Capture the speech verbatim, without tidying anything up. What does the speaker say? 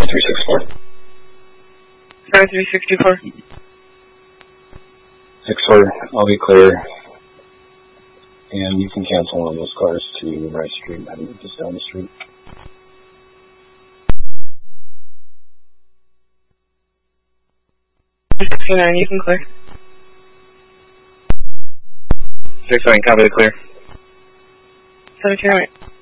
three six four. seven three six two four. six four, I'll be clear. And you can cancel one of those cars to Rice Street. I think just down the street. sixty-nine, you can clear. six nine, copy the clear. seven two nine.